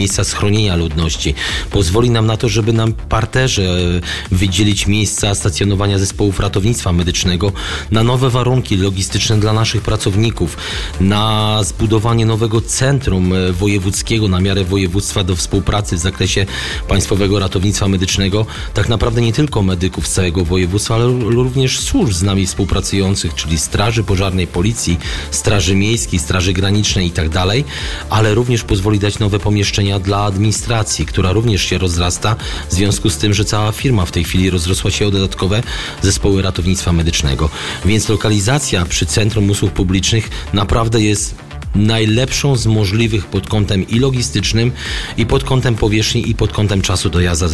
miejsca schronienia ludności. Pozwoli nam na to, żeby na parterze wydzielić miejsca stacjonowania zespołów ratownictwa medycznego na nowe warunki logistyczne dla naszych pracowników, na zbudowanie nowego centrum wojewódzkiego na miarę województwa do współpracy w zakresie Państwowego Ratownictwa Medycznego. Tak naprawdę nie tylko medyków z całego województwa, ale również służb z nami współpracujących, czyli Straży Pożarnej, Policji, Straży Miejskiej, Straży Granicznej i tak dalej, ale również pozwoli dać nowe pomieszczenia dla administracji, która również się rozrasta w związku z tym, że cała firma w tej chwili rozrosła się o dodatkowe zespoły ratownictwa medycznego. Więc lokalizacja przy Centrum Usług Publicznych naprawdę jest najlepszą z możliwych pod kątem i logistycznym, i pod kątem powierzchni, i pod kątem czasu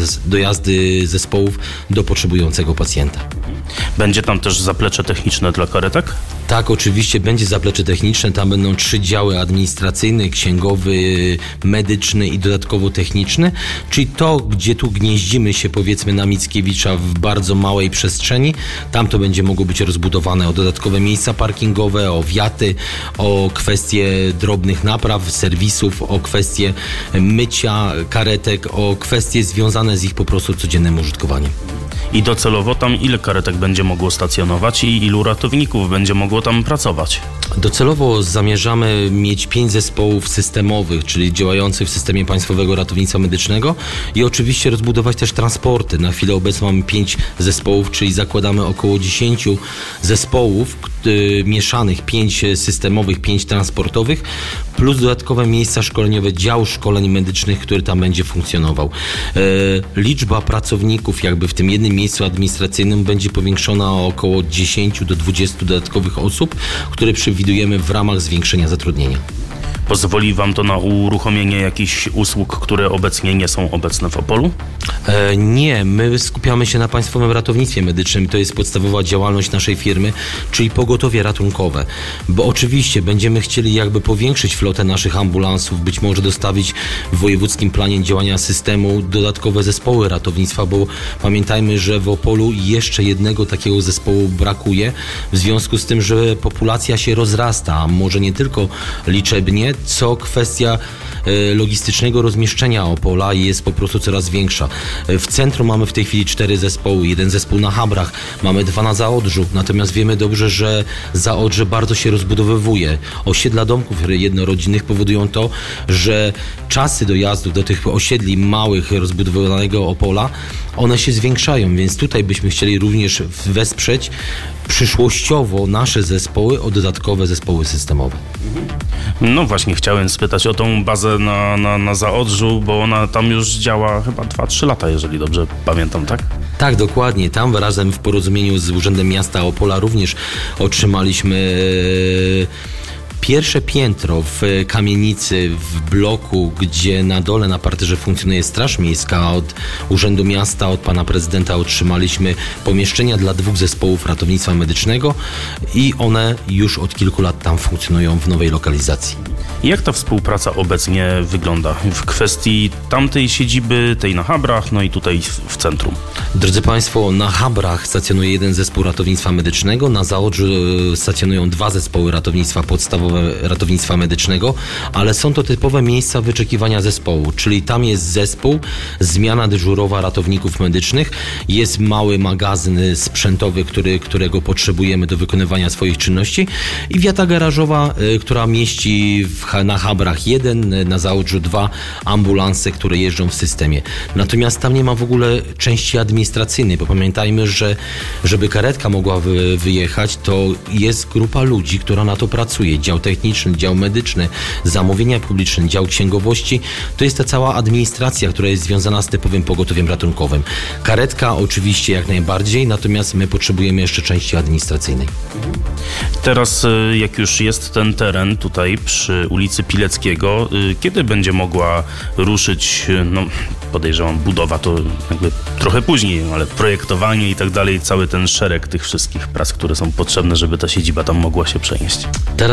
dojazdy zespołów do potrzebującego pacjenta. Będzie tam też zaplecze techniczne dla karetek? Tak, oczywiście będzie zaplecze techniczne. Tam będą 3 działy administracyjne, księgowy, medyczny i dodatkowo techniczny. Czyli to, gdzie tu gnieździmy się powiedzmy na Mickiewicza w bardzo małej przestrzeni, tam to będzie mogło być rozbudowane o dodatkowe miejsca parkingowe, o wiaty, o kwestie drobnych napraw, serwisów, o kwestie mycia karetek, o kwestie związane z ich po prostu codziennym użytkowaniem. I docelowo tam ile karetek będzie mogło stacjonować i ilu ratowników będzie mogło tam pracować? Docelowo zamierzamy mieć 5 zespołów systemowych, czyli działających w systemie Państwowego Ratownictwa Medycznego i oczywiście rozbudować też transporty. Na chwilę obecną mamy 5 zespołów, czyli zakładamy około 10 zespołów mieszanych, 5 systemowych, 5 transportowych, plus dodatkowe miejsca szkoleniowe, dział szkoleń medycznych, który tam będzie funkcjonował. Liczba pracowników jakby w tym jednym miejscu administracyjnym będzie powiększona o około 10 do 20 dodatkowych osób, które przewidujemy w ramach zwiększenia zatrudnienia. Pozwoli Wam to na uruchomienie jakichś usług, które obecnie nie są obecne w Opolu? Nie, my skupiamy się na Państwowym Ratownictwie Medycznym. To jest podstawowa działalność naszej firmy, czyli pogotowie ratunkowe. Bo oczywiście będziemy chcieli jakby powiększyć flotę naszych ambulansów, być może dostawić w wojewódzkim planie działania systemu dodatkowe zespoły ratownictwa, bo pamiętajmy, że w Opolu jeszcze jednego takiego zespołu brakuje, w związku z tym, że populacja się rozrasta, a może nie tylko liczebnie, co kwestia logistycznego rozmieszczenia Opola jest po prostu coraz większa. W centrum mamy w tej chwili 4 zespoły, 1 zespół na Habrach, mamy 2 na Zaodrzu, natomiast wiemy dobrze, że Zaodrze bardzo się rozbudowywuje. Osiedla domków jednorodzinnych powodują to, że czasy dojazdów do tych osiedli małych rozbudowanego Opola, one się zwiększają, więc tutaj byśmy chcieli również wesprzeć przyszłościowo nasze zespoły o dodatkowe zespoły systemowe. No właśnie, chciałem spytać o tą bazę na Zaodrzu, bo ona tam już działa chyba 2-3 lata, jeżeli dobrze pamiętam, tak? Tak, dokładnie. Tam razem w porozumieniu z Urzędem Miasta Opola również otrzymaliśmy pierwsze piętro w kamienicy, w bloku, gdzie na dole, na parterze funkcjonuje Straż Miejska. Od Urzędu Miasta, od pana prezydenta otrzymaliśmy pomieszczenia dla 2 zespołów ratownictwa medycznego i one już od kilku lat tam funkcjonują w nowej lokalizacji. Jak ta współpraca obecnie wygląda w kwestii tamtej siedziby, tej na Habrach, no i tutaj w centrum? Drodzy Państwo, na Habrach stacjonuje 1 zespół ratownictwa medycznego, na Zaodrzu stacjonują 2 zespoły ratownictwa podstawowe ratownictwa medycznego, ale są to typowe miejsca wyczekiwania zespołu, czyli tam jest zespół, zmiana dyżurowa ratowników medycznych, jest mały magazyn sprzętowy, którego potrzebujemy do wykonywania swoich czynności i wiata garażowa, która mieści na Habrach 1, na Zaodrzu 2 ambulanse, które jeżdżą w systemie. Natomiast tam nie ma w ogóle części administracyjnej, bo pamiętajmy, że żeby karetka mogła wyjechać, to jest grupa ludzi, która na to pracuje. Dział techniczny, dział medyczny, zamówienia publiczne, dział księgowości. To jest ta cała administracja, która jest związana z typowym pogotowiem ratunkowym. Karetka oczywiście jak najbardziej, natomiast my potrzebujemy jeszcze części administracyjnej. Teraz, jak już jest ten teren tutaj przy ulicy Pileckiego, kiedy będzie mogła ruszyć, no podejrzewam, budowa to jakby trochę później, ale projektowanie i tak dalej, cały ten szereg tych wszystkich prac, które są potrzebne, żeby ta siedziba tam mogła się przenieść? Teraz dzięki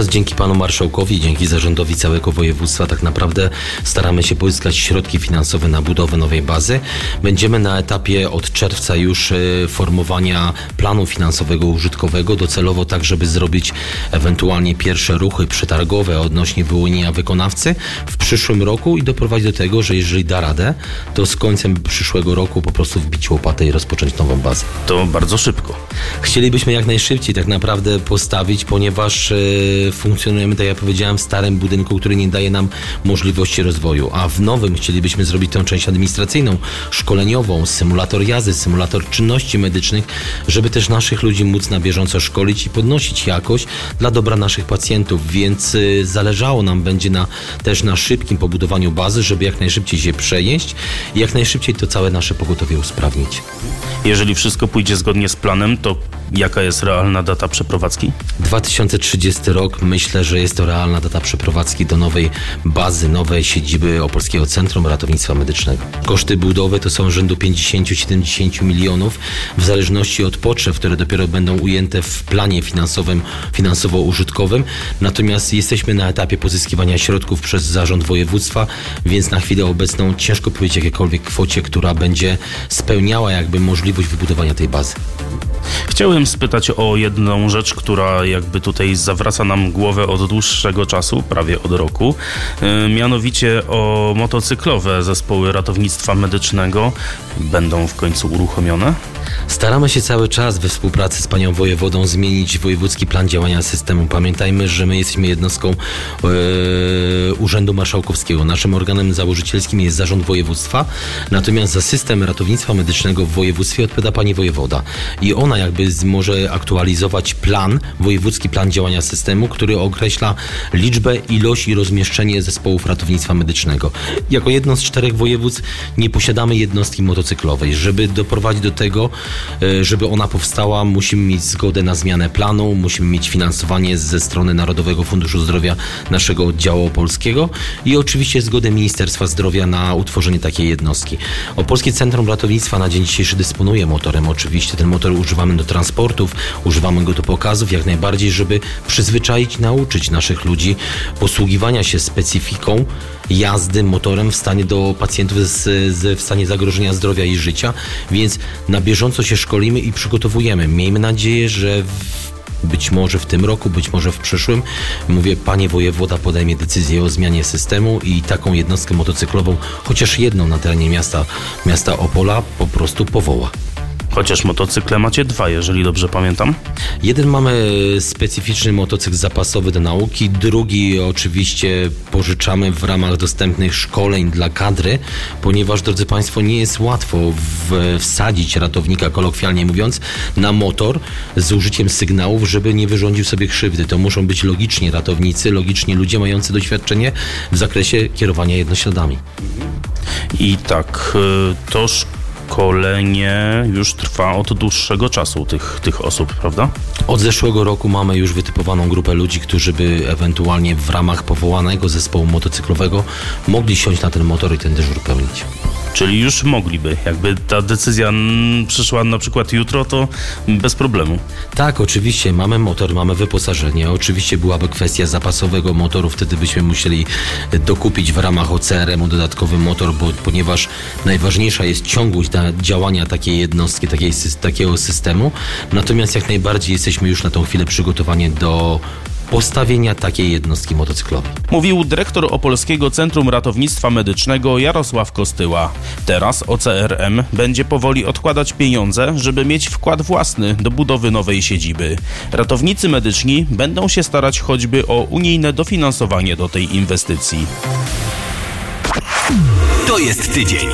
panu marszałkowi, dzięki zarządowi całego województwa tak naprawdę staramy się pozyskać środki finansowe na budowę nowej bazy. Będziemy na etapie od czerwca już formowania planu finansowego użytkowego, docelowo tak, żeby zrobić ewentualnie pierwsze ruchy przetargowe odnośnie wyłonienia wykonawcy w przyszłym roku i doprowadzić do tego, że jeżeli da radę, to z końcem przyszłego roku po prostu wbić łopatę i rozpocząć nową bazę. To bardzo szybko. Chcielibyśmy jak najszybciej tak naprawdę postawić, ponieważ funkcjonujemy, tak jak powiedziałem, w starym budynku, który nie daje nam możliwości rozwoju, a w nowym chcielibyśmy zrobić tę część administracyjną, szkoleniową, symulator jazdy, symulator czynności medycznych, żeby też naszych ludzi móc na bieżąco szkolić i podnosić jakość dla dobra naszych pacjentów, więc zależało nam będzie też na szybkim pobudowaniu bazy, żeby jak najszybciej się przenieść i jak najszybciej to całe nasze pogotowie usprawnić. Jeżeli wszystko pójdzie zgodnie z planem, to jaka jest realna data przeprowadzki? 2030 rok, myślę, że jest to realna data przeprowadzki do nowej bazy, nowej siedziby Opolskiego Centrum Ratownictwa Medycznego. Koszty budowy to są rzędu 50-70 milionów, w zależności od potrzeb, które dopiero będą ujęte w planie finansowo-użytkowym. Natomiast jesteśmy na etapie pozyskiwania środków przez zarząd województwa, więc na chwilę obecną ciężko powiedzieć jakiejkolwiek kwocie, która będzie spełniała jakby możliwość wybudowania tej bazy. Chciałem spytać o jedną rzecz, która jakby tutaj zawraca nam głowę od dłuższego czasu, prawie od roku, mianowicie o motocyklowe zespoły ratownictwa medycznego. Będą w końcu uruchomione? Staramy się cały czas we współpracy z panią wojewodą zmienić wojewódzki plan działania systemu. Pamiętajmy, że my jesteśmy jednostką Urzędu Marszałkowskiego. Naszym organem założycielskim jest zarząd województwa, natomiast za system ratownictwa medycznego w województwie odpowiada pani wojewoda. I ona jakby może aktualizować wojewódzki plan działania systemu, który określa liczbę, ilość i rozmieszczenie zespołów ratownictwa medycznego. Jako jedno z 4 województw nie posiadamy jednostki motocyklowej. Żeby doprowadzić do tego, żeby ona powstała, musimy mieć zgodę na zmianę planu, musimy mieć finansowanie ze strony Narodowego Funduszu Zdrowia naszego oddziału opolskiego i oczywiście zgodę Ministerstwa Zdrowia na utworzenie takiej jednostki. Opolskie Centrum Ratownictwa na dzień dzisiejszy dysponuje motorem. Oczywiście ten motor używamy do transportów, używamy go do pokazów, jak najbardziej, żeby przyzwyczaić, nauczyć naszych ludzi posługiwania się specyfiką jazdy motorem w stanie do pacjentów w stanie zagrożenia zdrowia i życia, więc na bieżąco się szkolimy i przygotowujemy. Miejmy nadzieję, że być może w tym roku, być może w przyszłym, panie wojewoda podejmie decyzję o zmianie systemu i taką jednostkę motocyklową, chociaż jedną na terenie miasta Opola, po prostu powoła. Chociaż motocykle macie 2, jeżeli dobrze pamiętam. Jeden mamy specyficzny motocykl zapasowy do nauki, drugi oczywiście pożyczamy w ramach dostępnych szkoleń dla kadry, ponieważ, drodzy państwo, nie jest łatwo wsadzić ratownika, kolokwialnie mówiąc, na motor z użyciem sygnałów, żeby nie wyrządził sobie krzywdy. To muszą być logicznie ratownicy, logicznie ludzie mający doświadczenie w zakresie kierowania jednośladami. I tak, to szkolenie już trwa od dłuższego czasu tych osób, prawda? Od zeszłego roku mamy już wytypowaną grupę ludzi, którzy by ewentualnie w ramach powołanego zespołu motocyklowego mogli siąść na ten motor i ten dyżur pełnić. Czyli już mogliby. Jakby ta decyzja przyszła na przykład jutro, to bez problemu. Tak, oczywiście. Mamy motor, mamy wyposażenie. Oczywiście byłaby kwestia zapasowego motoru. Wtedy byśmy musieli dokupić w ramach OCRM-u dodatkowy motor, ponieważ najważniejsza jest ciągłość działania takiej jednostki, takiego systemu. Natomiast jak najbardziej jesteśmy już na tą chwilę przygotowani do postawienia takiej jednostki motocyklowej. Mówił dyrektor Opolskiego Centrum Ratownictwa Medycznego Jarosław Kostyła. Teraz OCRM będzie powoli odkładać pieniądze, żeby mieć wkład własny do budowy nowej siedziby. Ratownicy medyczni będą się starać choćby o unijne dofinansowanie do tej inwestycji. To jest tydzień.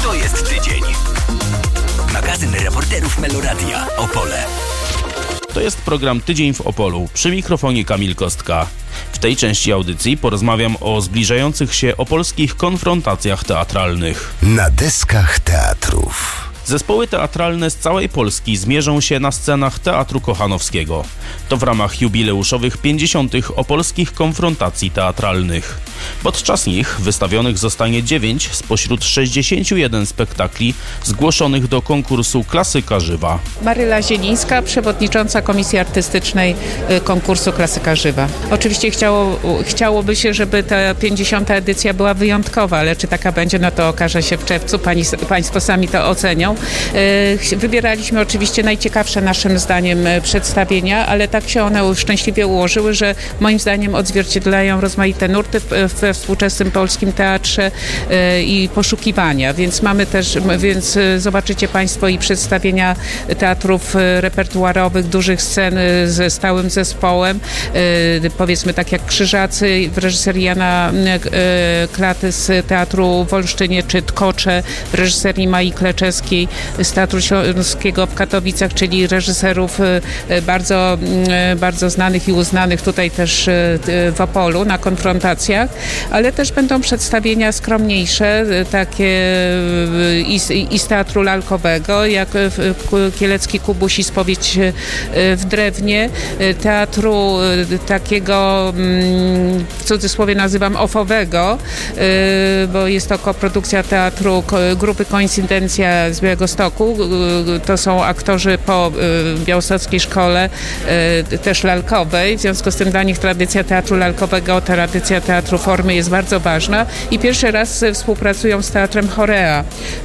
Magazyn reporterów Meloradia Opole. To jest program Tydzień w Opolu. Przy mikrofonie Kamil Kostka. W tej części audycji porozmawiam o zbliżających się opolskich konfrontacjach teatralnych. Na deskach teatrów. Zespoły teatralne z całej Polski zmierzą się na scenach Teatru Kochanowskiego. To w ramach jubileuszowych 50. opolskich konfrontacji teatralnych. Podczas nich wystawionych zostanie 9 spośród 61 spektakli zgłoszonych do konkursu Klasyka Żywa. Maryla Zielińska, przewodnicząca Komisji Artystycznej konkursu Klasyka Żywa. Oczywiście chciałoby się, żeby ta 50. edycja była wyjątkowa, ale czy taka będzie, no to okaże się w czerwcu. Państwo sami to ocenią. Wybieraliśmy oczywiście najciekawsze naszym zdaniem przedstawienia, ale tak się one szczęśliwie ułożyły, że moim zdaniem odzwierciedlają rozmaite nurty we współczesnym polskim teatrze i poszukiwania, więc zobaczycie Państwo i przedstawienia teatrów repertuarowych, dużych scen ze stałym zespołem, powiedzmy tak jak Krzyżacy w reżyserii Jana Klaty z Teatru w Olsztynie, czy Tkocze w reżyserii Mai Kleczewskiej z Teatru Śląskiego w Katowicach, czyli reżyserów bardzo, bardzo znanych i uznanych tutaj też w Opolu na konfrontacjach, ale też będą przedstawienia skromniejsze, takie i z teatru lalkowego, jak Kielecki Kubusi Spowiedź w drewnie, teatru takiego, w cudzysłowie nazywam ofowego, bo jest to koprodukcja teatru grupy Koincydencja z Białegostoku. To są aktorzy po białostockiej szkole też lalkowej, w związku z tym dla nich tradycja teatru lalkowego, tradycja teatru formy jest bardzo ważna i pierwszy raz współpracują z Teatrem Chorea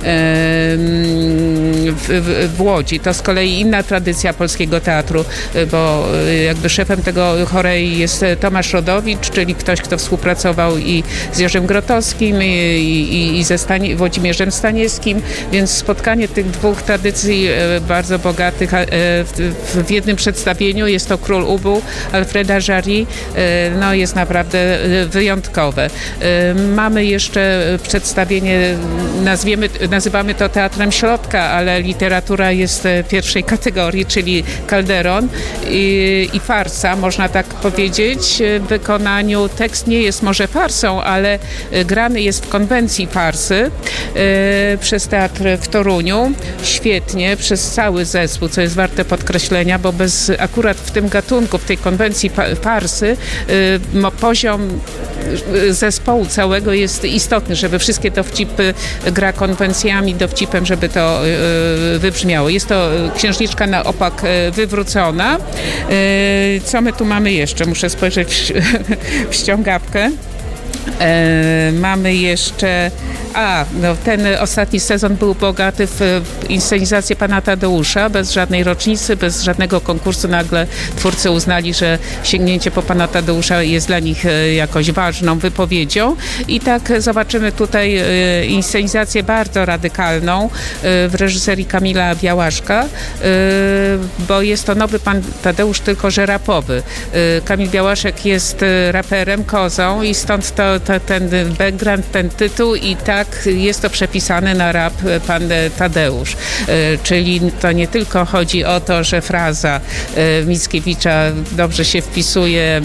w Łodzi. To z kolei inna tradycja polskiego teatru, bo jakby szefem tego chorei jest Tomasz Rodowicz, czyli ktoś, kto współpracował i z Jerzym Grotowskim i ze Włodzimierzem Staniewskim, więc spotkanie tych dwóch tradycji bardzo bogatych w jednym przedstawieniu, jest to Król Ubu Alfreda Jarry, no jest naprawdę wyjątkowe. Mamy jeszcze przedstawienie, nazywamy to Teatrem Środka, ale literatura jest pierwszej kategorii, czyli Calderon i farsa, można tak powiedzieć. W wykonaniu tekst nie jest może farsą, ale grany jest w konwencji farsy przez teatr w Toruniu. Świetnie, przez cały zespół, co jest warte podkreślenia, bo akurat w tym gatunku, w tej konwencji farsy poziom zespołu całego jest istotny, żeby wszystkie dowcipy gra konwencjami, dowcipem, żeby to wybrzmiało. Jest to księżniczka na opak wywrócona. Co my tu mamy jeszcze? Muszę spojrzeć w ściągawkę. Mamy jeszcze... ten ostatni sezon był bogaty w inscenizację Pana Tadeusza, bez żadnej rocznicy, bez żadnego konkursu. Nagle twórcy uznali, że sięgnięcie po Pana Tadeusza jest dla nich jakoś ważną wypowiedzią. I tak zobaczymy tutaj inscenizację bardzo radykalną w reżyserii Kamila Białaszka, bo jest to nowy Pan Tadeusz, tylko że rapowy. Kamil Białaszek jest raperem, kozą i stąd ten background, ten tytuł i tak jest to przepisane na rap Pan Tadeusz. Czyli to nie tylko chodzi o to, że fraza Mickiewicza dobrze się wpisuje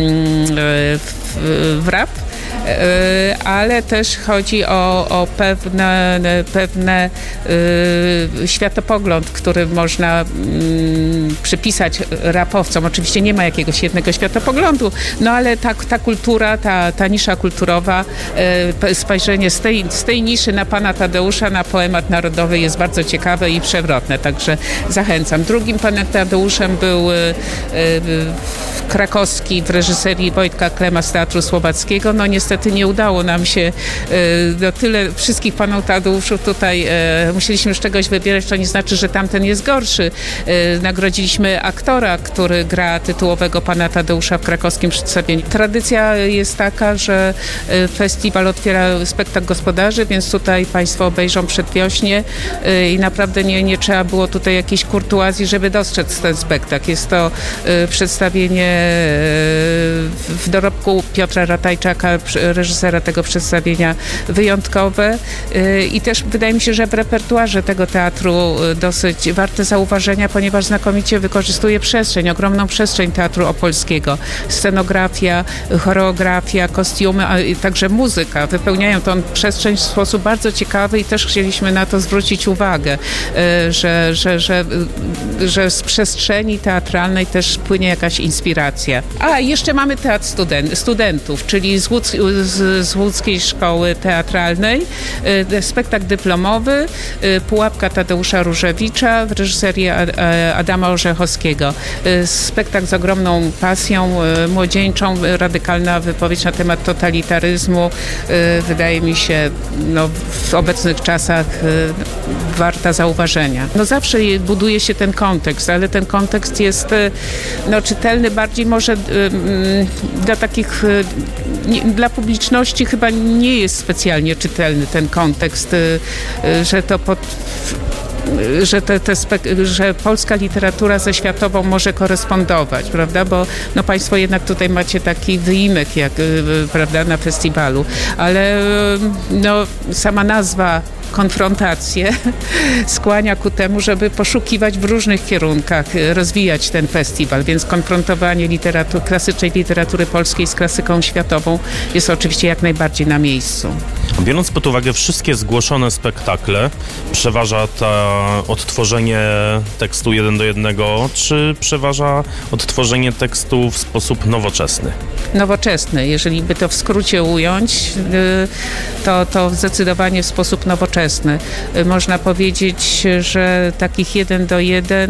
w rap, ale też chodzi o pewne światopogląd, który można przypisać rapowcom. Oczywiście nie ma jakiegoś jednego światopoglądu, no ale ta kultura, ta nisza kulturowa, spojrzenie z tej niszy na Pana Tadeusza, na poemat narodowy jest bardzo ciekawe i przewrotne, także zachęcam. Drugim Panem Tadeuszem był Krakowski w reżyserii Wojtka Klema z Teatru Słowackiego. No niestety nie udało nam się tyle wszystkich Panów Tadeuszów tutaj musieliśmy już czegoś wybierać, to nie znaczy, że tamten jest gorszy. Nagrodziliśmy aktora, który gra tytułowego Pana Tadeusza w krakowskim przedstawieniu. Tradycja jest taka, że festiwal otwiera spektakl gospodarzy, więc tutaj Państwo obejrzą przedwiośnie i naprawdę nie trzeba było tutaj jakiejś kurtuazji, żeby dostrzec ten spektakl. Jest to przedstawienie w dorobku Piotra Ratajczaka, reżysera tego przedstawienia, wyjątkowe i też wydaje mi się, że w repertuarze tego teatru dosyć warte zauważenia, ponieważ znakomicie wykorzystuje przestrzeń, ogromną przestrzeń teatru opolskiego. Scenografia, choreografia, kostiumy, a także muzyka wypełniają tą przestrzeń w sposób bardzo ciekawy i też chcieliśmy na to zwrócić uwagę, że z przestrzeni teatralnej też płynie jakaś inspiracja. A jeszcze mamy teatr studentów, czyli z Łódzkiej Szkoły Teatralnej. Spektakl dyplomowy Pułapka Tadeusza Różewicza w reżyserii Adama Orzechowskiego. Spektakl z ogromną pasją młodzieńczą, radykalna wypowiedź na temat totalitaryzmu. Wydaje mi się w obecnych czasach warta zauważenia. Zawsze buduje się ten kontekst, ale ten kontekst jest czytelny bardziej może dla takich, dla publiczności chyba nie jest specjalnie czytelny ten kontekst, że polska literatura ze światową może korespondować, prawda? Bo państwo jednak tutaj macie taki wyimek, prawda, na festiwalu, ale sama nazwa konfrontację skłania ku temu, żeby poszukiwać w różnych kierunkach, rozwijać ten festiwal, więc konfrontowanie klasycznej literatury polskiej z klasyką światową jest oczywiście jak najbardziej na miejscu. Biorąc pod uwagę wszystkie zgłoszone spektakle, przeważa odtworzenie tekstu 1:1, czy przeważa odtworzenie tekstu w sposób nowoczesny? Nowoczesny. Jeżeli by to w skrócie ująć, to zdecydowanie w sposób nowoczesny. Można powiedzieć, że takich 1:1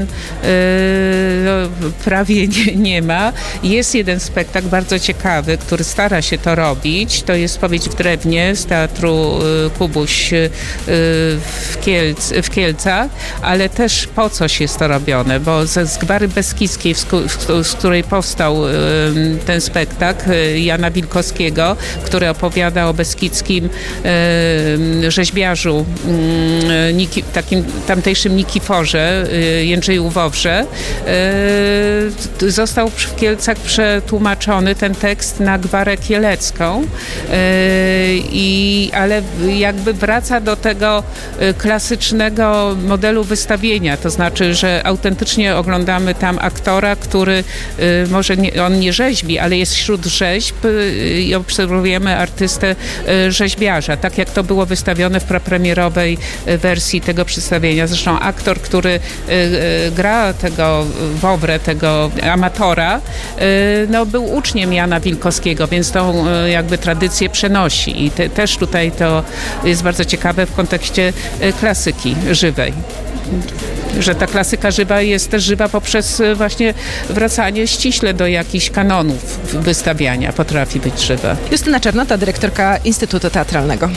prawie nie ma. Jest jeden spektakl bardzo ciekawy, który stara się to robić. To jest Spowiedź w Drewnie z Teatru Kubuś w Kielcach, ale też po coś jest to robione, bo z Gwary Beskidzkiej, z której powstał ten spektakl, Jana Wilkowskiego, który opowiada o beskidzkim rzeźbiarzu, takim tamtejszym Nikiforze, Jędrzeju Wawrze, został w Kielcach przetłumaczony ten tekst na Gwarę Kielecką, ale jakby wraca do tego klasycznego modelu wystawienia, to znaczy, że autentycznie oglądamy tam aktora, który może on nie rzeźbi, ale jest wśród rzeźb i obserwujemy artystę rzeźbiarza, tak jak to było wystawione w prapremierowej wersji tego przedstawienia. Zresztą aktor, który gra tego Wawrę, tego amatora, był uczniem Jana Wilkowskiego, więc tą jakby tradycję przenosi i też tutaj to jest bardzo ciekawe w kontekście klasyki żywej. Że ta klasyka żywa jest też żywa poprzez właśnie wracanie ściśle do jakichś kanonów wystawiania. Potrafi być żywa. Justyna Czernota, dyrektorka Instytutu Teatralnego.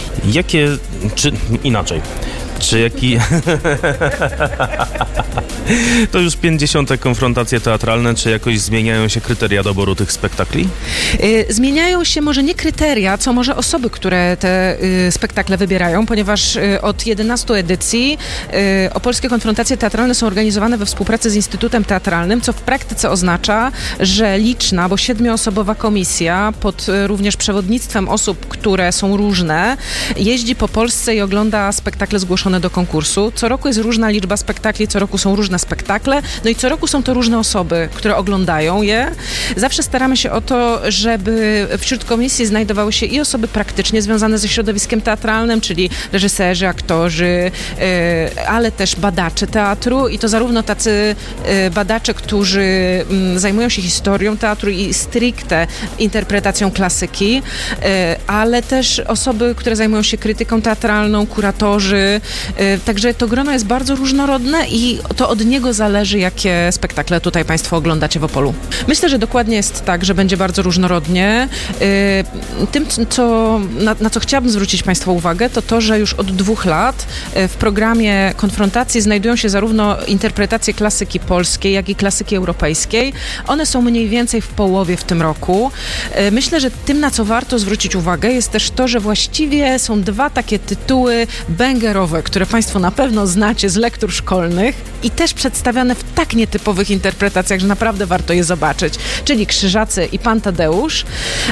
To już 50. konfrontacje teatralne, czy jakoś zmieniają się kryteria doboru tych spektakli? Zmieniają się może nie kryteria, co może osoby, które te spektakle wybierają, ponieważ od 11 edycji opolskie konfrontacje teatralne są organizowane we współpracy z Instytutem Teatralnym, co w praktyce oznacza, że liczna, bo 7-osobowa komisja pod również przewodnictwem osób, które są różne, jeździ po Polsce i ogląda spektakle zgłoszone do konkursu. Co roku jest różna liczba spektakli, co roku są różne spektakle, i co roku są to różne osoby, które oglądają je. Zawsze staramy się o to, żeby wśród komisji znajdowały się i osoby praktycznie związane ze środowiskiem teatralnym, czyli reżyserzy, aktorzy, ale też badacze teatru i to zarówno tacy badacze, którzy zajmują się historią teatru i stricte interpretacją klasyki, ale też osoby, które zajmują się krytyką teatralną, kuratorzy. Także to grono jest bardzo różnorodne i to od niego zależy, jakie spektakle tutaj Państwo oglądacie w Opolu. Myślę, że dokładnie jest tak, że będzie bardzo różnorodnie. Tym, na co chciałabym zwrócić Państwa uwagę, to, że już od 2 lat w programie konfrontacji znajdują się zarówno interpretacje klasyki polskiej, jak i klasyki europejskiej. One są mniej więcej w połowie w tym roku. Myślę, że tym, na co warto zwrócić uwagę, jest też to, że właściwie są 2 takie tytuły bęgerowe, które Państwo na pewno znacie z lektur szkolnych i też przedstawiane w tak nietypowych interpretacjach, że naprawdę warto je zobaczyć, czyli Krzyżacy i Pan Tadeusz.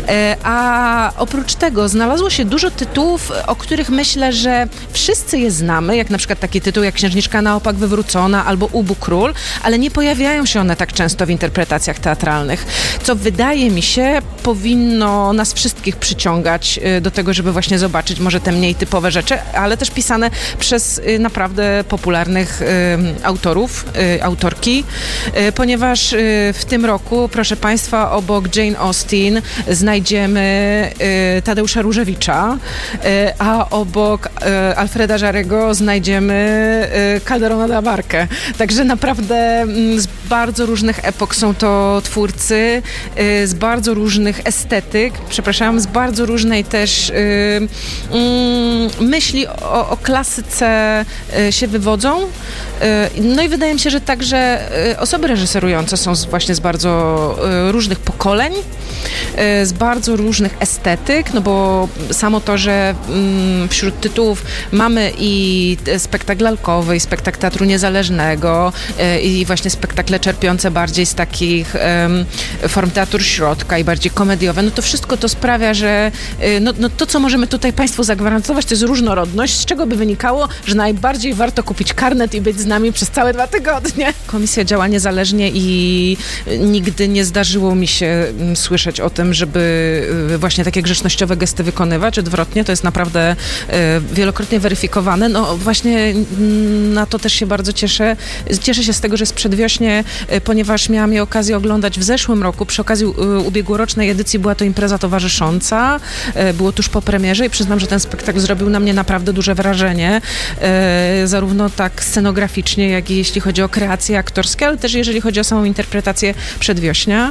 A oprócz tego znalazło się dużo tytułów, o których myślę, że wszyscy je znamy, jak na przykład taki tytuł jak Księżniczka na opak wywrócona albo Ubu Król, ale nie pojawiają się one tak często w interpretacjach teatralnych, co wydaje mi się powinno nas wszystkich przyciągać do tego, żeby właśnie zobaczyć może te mniej typowe rzeczy, ale też pisane przez przez naprawdę popularnych autorów, autorki, ponieważ w tym roku, proszę Państwa, obok Jane Austen znajdziemy Tadeusza Różewicza, a obok Alfreda Żarego znajdziemy Calderona da Barkę. Także naprawdę z bardzo różnych epok są to twórcy, z bardzo różnych estetyk, z bardzo różnej też myśli o klasyce się wywodzą. No i wydaje mi się, że także osoby reżyserujące są właśnie z bardzo różnych pokoleń, z bardzo różnych estetyk, no bo samo to, że wśród tytułów mamy i spektakl lalkowy, i spektakl teatru niezależnego, i właśnie spektakle czerpiące bardziej z takich form teatru środka i bardziej komediowe, no to wszystko to sprawia, że no to, co możemy tutaj Państwu zagwarantować, to jest różnorodność, z czego by wynikało, że najbardziej warto kupić karnet i być z nami przez całe 2 tygodnie. Komisja działa niezależnie i nigdy nie zdarzyło mi się słyszeć o tym, żeby właśnie takie grzecznościowe gesty wykonywać. Odwrotnie, to jest naprawdę wielokrotnie weryfikowane. No właśnie na to też się bardzo cieszę. Cieszę się z tego, że jest przedwiośnie, ponieważ miałam okazję oglądać w zeszłym roku, przy okazji ubiegłorocznej edycji była to impreza towarzysząca. Było tuż po premierze i przyznam, że ten spektakl zrobił na mnie naprawdę duże wrażenie. Zarówno tak scenograficznie, jak i jeśli chodzi o kreacje aktorskie, ale też jeżeli chodzi o samą interpretację przedwiośnia.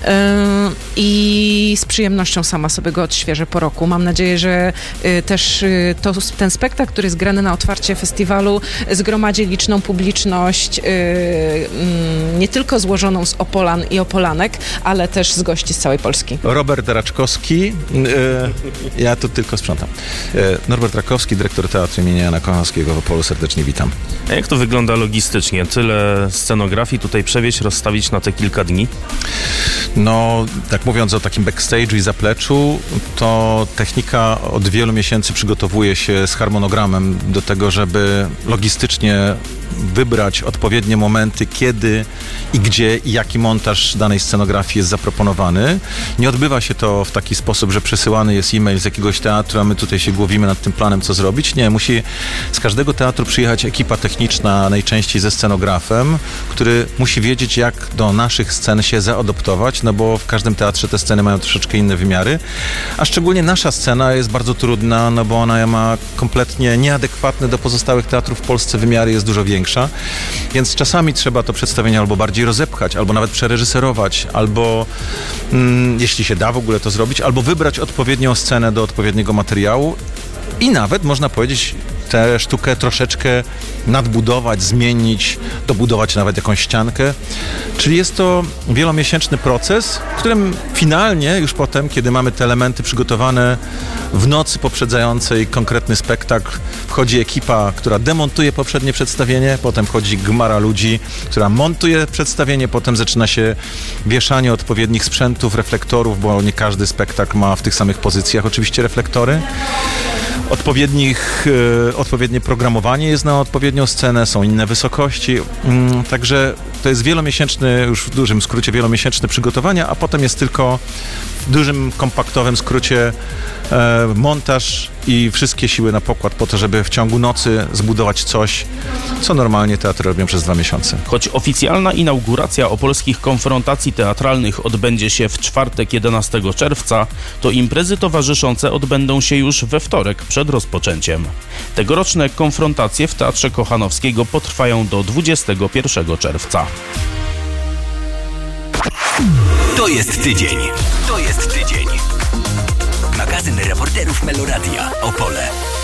I z przyjemnością sama sobie go odświeżę po roku. Mam nadzieję, że też ten spektakl, który jest grany na otwarcie festiwalu, zgromadzi liczną publiczność, nie tylko złożoną z Opolan i Opolanek, ale też z gości z całej Polski. Robert Raczkowski, ja tu tylko sprzątam. Norbert Rakowski, dyrektor Teatru imienia Jana Kochanowskiego w Opolu, serdecznie witam. A jak to wygląda logistycznie? Tyle scenografii tutaj przewieźć, rozstawić na te kilka dni? No, tak mówiąc o takim backstage'u i zapleczu, to technika od wielu miesięcy przygotowuje się z harmonogramem do tego, żeby logistycznie wybrać odpowiednie momenty, kiedy i gdzie i jaki montaż danej scenografii jest zaproponowany. Nie odbywa się to w taki sposób, że przesyłany jest e-mail z jakiegoś teatru, a my tutaj się głowimy nad tym planem, co zrobić. Nie, musi z każdego teatru przyjechać ekipa techniczna, najczęściej ze scenografem, który musi wiedzieć, jak do naszych scen się zaadoptować, no bo w każdym teatrze te sceny mają troszeczkę inne wymiary, a szczególnie nasza scena jest bardzo trudna, no bo ona ma kompletnie nieadekwatne do pozostałych teatrów w Polsce wymiary, jest dużo większa, więc czasami trzeba to przedstawienie albo bardziej rozepchać, albo nawet przereżyserować, albo jeśli się da w ogóle to zrobić, albo wybrać odpowiednią scenę do odpowiedniego materiału i nawet można powiedzieć tę sztukę troszeczkę nadbudować, zmienić, dobudować nawet jakąś ściankę. Czyli jest to wielomiesięczny proces, w którym finalnie już potem, kiedy mamy te elementy przygotowane w nocy poprzedzającej konkretny spektakl, wchodzi ekipa, która demontuje poprzednie przedstawienie, potem wchodzi gmara ludzi, która montuje przedstawienie, potem zaczyna się wieszanie odpowiednich sprzętów, reflektorów, bo nie każdy spektakl ma w tych samych pozycjach oczywiście reflektory. Odpowiednie programowanie jest na odpowiednią scenę, są inne wysokości, także to jest wielomiesięczny, już w dużym skrócie wielomiesięczne przygotowania, a potem jest tylko w dużym, kompaktowym skrócie montaż i wszystkie siły na pokład po to, żeby w ciągu nocy zbudować coś, co normalnie teatry robią przez 2 miesiące. Choć oficjalna inauguracja opolskich konfrontacji teatralnych odbędzie się w czwartek 11 czerwca, to imprezy towarzyszące odbędą się już we wtorek przed rozpoczęciem. Tegoroczne konfrontacje w Teatrze Kochanowskiego potrwają do 21 czerwca. To jest tydzień. To jest tydzień. Magazyn reporterów Meloradia. Opole.